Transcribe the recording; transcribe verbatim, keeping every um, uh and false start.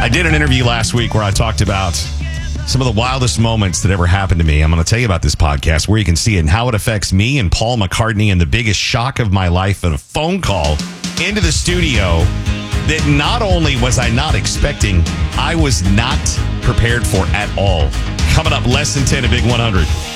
I did an interview last week where I talked about some of the wildest moments that ever happened to me. I'm going to tell you about this podcast where you can see it and how it affects me and Paul McCartney, and the biggest shock of my life and a phone call into the studio that not only was I not expecting, I was not prepared for at all. Coming up less than ten, a big one hundred.